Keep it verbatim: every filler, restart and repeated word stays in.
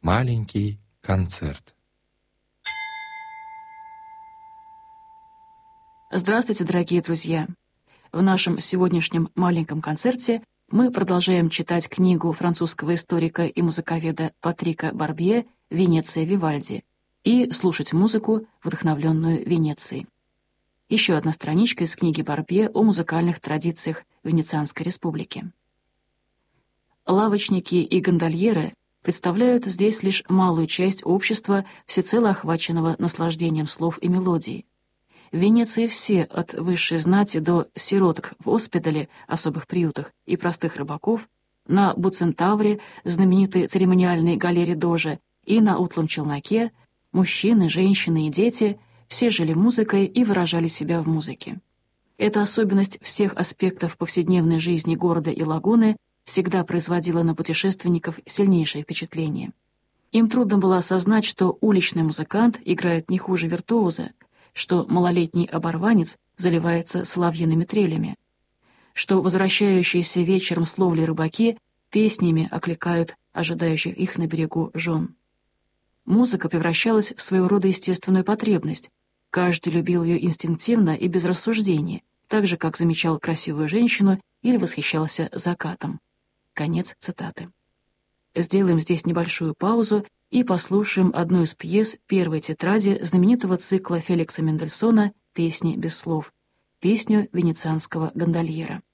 Маленький концерт. Здравствуйте, дорогие друзья! В нашем сегодняшнем маленьком концерте мы продолжаем читать книгу французского историка и музыковеда Патрика Барбье «Венеция Вивальди» и слушать музыку, вдохновленную Венецией. Еще одна страничка из книги Барбье о музыкальных традициях Венецианской республики. Лавочники и гондольеры представляют здесь лишь малую часть общества, всецело охваченного наслаждением слов и мелодий. В Венеции все, от высшей знати до сироток в Оспедале, особых приютах, и простых рыбаков, на Буцентавре, знаменитой церемониальной галере Дожа, и на Утлом челноке, мужчины, женщины и дети, все жили музыкой и выражали себя в музыке. Эта особенность всех аспектов повседневной жизни города и лагуны всегда производила на путешественников сильнейшее впечатление. Им трудно было осознать, что уличный музыкант играет не хуже виртуоза, что малолетний оборванец заливается соловьиными трелями, что возвращающиеся вечером с ловли рыбаки песнями окликают ожидающих их на берегу жен. Музыка превращалась в своего рода естественную потребность. Каждый любил ее инстинктивно и без рассуждений, так же, как замечал красивую женщину или восхищался закатом. Конец цитаты. Сделаем здесь небольшую паузу и послушаем одну из пьес первой тетради знаменитого цикла Феликса Мендельсона «Песни без слов», песню венецианского гондольера.